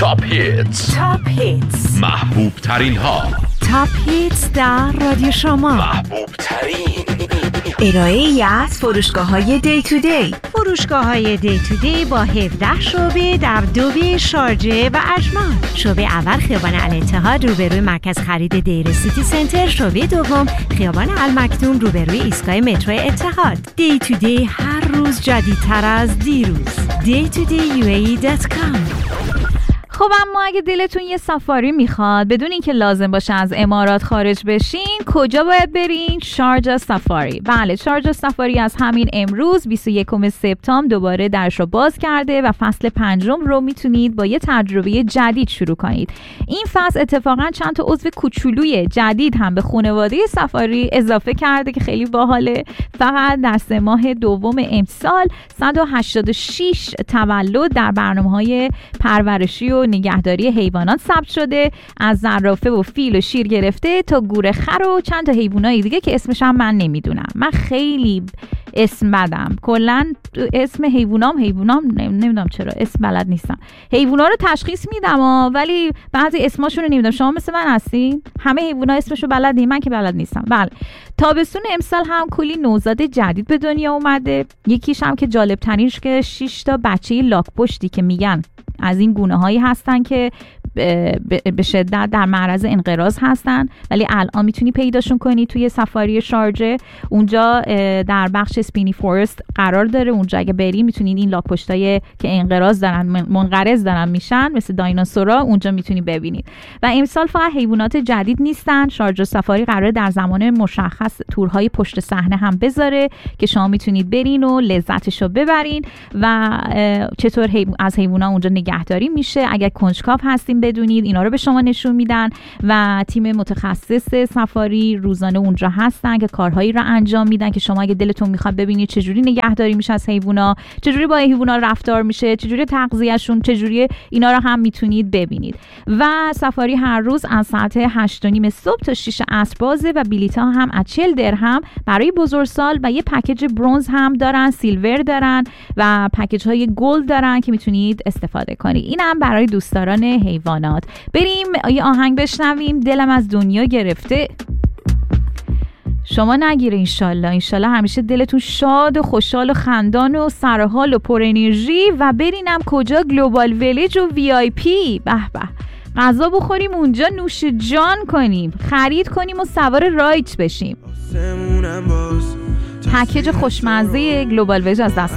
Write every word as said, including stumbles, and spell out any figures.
تاپ هیتز، تاپ هیتز، محبوب ترین ها، تاپ هیتز در رادیو شما، محبوب ترین ارائه ای از فروشگاه های دی تو دی. فروشگاه های دی تو دی با هفده شعبه در دوبی، شارجه و اجمان. شعبه اول خیابان الاتحاد روبروی مرکز خرید دیر سیتی سنتر. شعبه دوم خیابان المکتوم روبروی ایستگاه مترو اتحاد. دی تو دی هر روز جدیدتر از دیروز. دی تو دی یو ای ای دات کام. خب اما اگه دلتون یه سفاری میخواد بدون اینکه لازم باشه از امارات خارج بشین، کجا باید برین؟ شارجا سفاری. بله، شارجا سفاری از همین امروز بیست و یکم سپتامبر دوباره درش رو باز کرده و فصل پنجم رو میتونید با یه تجربه جدید شروع کنید. این فصل اتفاقا چند تا عضو کوچولوی جدید هم به خانواده سفاری اضافه کرده که خیلی باحاله. فقط در سه ماه دوم امسال صد و هشتاد و شش تولد در برنامه‌های پرورشی و نگهداری حیوانات ثبت شده، از زرافه و فیل و شیر گرفته تا گورخر و چند تا حیوانای دیگه که اسمش هم من نمیدونم. من خیلی اسم بدم، کلا اسم حیوانام حیوانام نمیدونم چرا اسم بلد نیستم. حیونا رو تشخیص میدم ولی بعضی اسماشون رو نمیدونم. شما مثل من هستین؟ همه حیونا اسمشو بلدین، من که بلد نیستم. بله، تابستون امسال هم کلی نوزاد جدید به دنیا اومده. یکیش هم که جالب ترینش که شش تا بچه لاک‌پشتی که میگن از این گونه هایی هستن که به شدت در معرض انقراض هستن، ولی الان میتونی پیداشون کنی توی سفاری شارجه. اونجا در بخش سپینی فورست قرار داره. اونجا اگه بریم میتونید این لاک‌پشتای که انقراض دارن، منقرض دارن میشن مثل دایناسورا، اونجا میتونی ببینید. و امسال فقط حیوانات جدید نیستن، شارجه سفاری قراره در زمان مشخص تورهای پشت صحنه هم بذاره که شما میتونید برین و لذتشو ببرین و چطور از حیونا اونجا نگهداری میشه. اگر کنجکاو هستین بدونید اینا رو به شما نشون میدن و تیم متخصص سفاری روزانه اونجا هستن که کارهایی رو انجام میدن که شما اگه دلتون میخواد ببینید چجوری نگهداری میشه از حیونا، چجوری با حیونا رفتار میشه، چجوری تغذیهشون، چجوری اینا رو هم میتونید ببینید. و سفاری هر روز از ساعت هشت و نیم صبح تا شش عصر بازه و بلیط‌ها هم از چهل درهم برای بزرگسال و یه پکیج برنز هم دارن، سیلور دارن و پکیج های گلد دارن که میتونید استفاده کنید. اینم برای دوستداران حیوانات. بریم یه آهنگ بشنویم. دلم از دنیا گرفته. شما نگیره انشالله. انشالله همیشه دلتون شاد و خوشحال و خندان و سرحال و پر انرژی. و برینم کجا؟ گلوبال ویلیج و وی آی پی. به به، غذا بخوریم اونجا، نوش جان کنیم، خرید کنیم و سوار رایت بشیم. پکیج خوشمزه گلوبال ویلیج از دست